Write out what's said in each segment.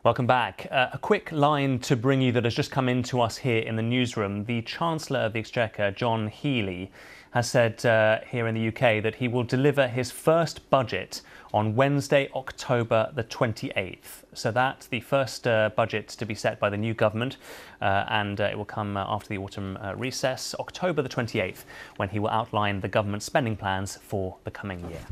Welcome back. A quick line to bring you that has just come in to us here in the newsroom. The Chancellor of the Exchequer, John Healey, has said here in the UK that he will deliver his first budget on Wednesday, October the 28th. So that's the first budget to be set by the new government, and it will come after the autumn recess, October the 28th, when he will outline the government spending plans for the coming year.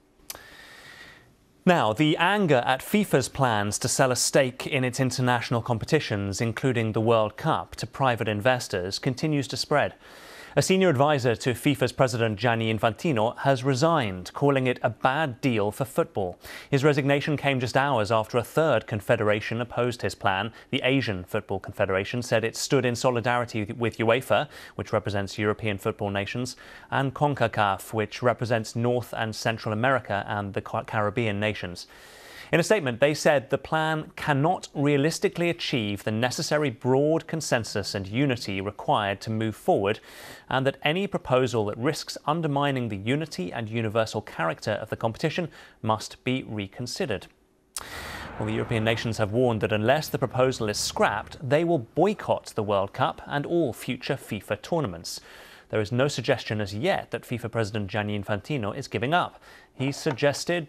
Now, the anger at FIFA's plans to sell a stake in its international competitions, including the World Cup, to private investors continues to spread. A senior advisor to FIFA's president Gianni Infantino has resigned, calling it a bad deal for football. His resignation came just hours after a third confederation opposed his plan. The Asian Football Confederation said it stood in solidarity with UEFA, which represents European football nations, and CONCACAF, which represents North and Central America and the Caribbean nations. In a statement, they said the plan cannot realistically achieve the necessary broad consensus and unity required to move forward, and that any proposal that risks undermining the unity and universal character of the competition must be reconsidered. Well, the European nations have warned that unless the proposal is scrapped, they will boycott the World Cup and all future FIFA tournaments. There is no suggestion as yet that FIFA President Gianni Infantino is giving up. He suggested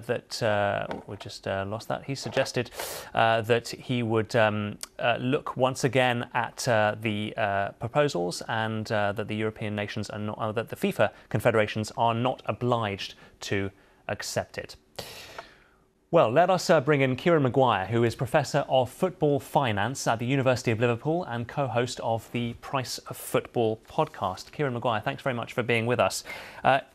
He suggested that he would look once again at the proposals, and that the European nations are not, that the FIFA confederations are not obliged to accept it. Well, let us bring in Kieran Maguire, who is Professor of Football Finance at the University of Liverpool and co-host of the Price of Football podcast. Kieran Maguire, thanks very much for being with us.